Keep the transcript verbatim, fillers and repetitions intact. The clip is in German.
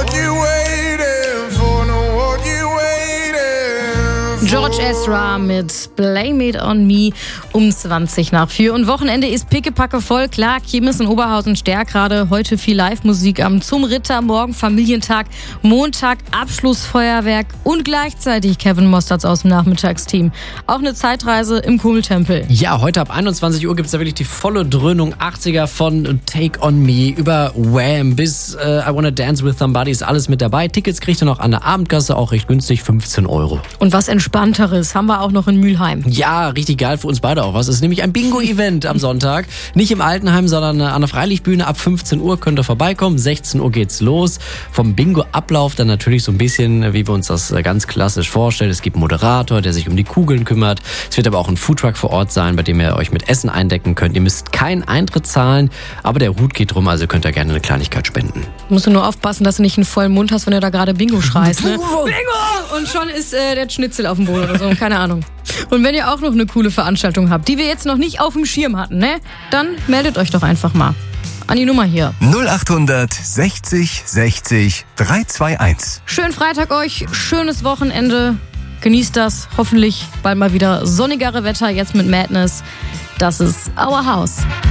what you waiting for, no, what you waiting for. George Ezra mit Blame It On Me um zwanzig nach vier. Und Wochenende ist pickepacke voll. Klar, Kirmes in Oberhausen Stärkrade. Heute viel Live-Musik am Zum Ritter. Morgen Familientag. Montag Abschlussfeuerwerk. Und gleichzeitig Kevin Mosterz aus dem Nachmittagsteam. Auch eine Zeitreise im Kummeltempel. Ja, heute ab einundzwanzig Uhr gibt es da wirklich die volle Dröhnung. achtziger von Take On Me über Wham bis äh, I Wanna Dance With Somebody ist alles mit dabei. Tickets kriegt ihr noch an der Abendkasse, auch recht günstig, fünfzehn Euro. Und was Entspannteres haben wir auch noch in Mülheim. Ja, richtig geil für uns beide auch was. Es ist nämlich ein Bingo-Event am Sonntag. Nicht im Altenheim, sondern an der Freilichtbühne. Ab fünfzehn Uhr könnt ihr vorbeikommen. sechzehn Uhr geht's los. Vom Bingo-Ablauf dann natürlich so ein bisschen, wie wir uns das ganz klassisch vorstellen. Es gibt einen Moderator, der sich um die Kugeln kümmert. Es wird aber auch ein Foodtruck vor Ort sein, bei dem ihr euch mit Essen eindecken könnt. Ihr müsst keinen Eintritt zahlen, aber der Hut geht rum, also könnt ihr gerne eine Kleinigkeit spenden. Musst du nur aufpassen, dass du nicht einen vollen Mund hast, wenn du da gerade Bingo schreist. Ne? Bingo! Und schon ist äh, der Schnitzel auf dem Boden oder so, keine Ahnung. Und wenn ihr auch noch eine coole Veranstaltung habt, die wir jetzt noch nicht auf dem Schirm hatten, ne, dann meldet euch doch einfach mal an die Nummer hier. null achthundert sechzig sechzig dreihundertzweiundundzwanzig. Schönen Freitag euch, schönes Wochenende. Genießt das, hoffentlich bald mal wieder sonnigere Wetter jetzt mit Madness. Das ist Our House.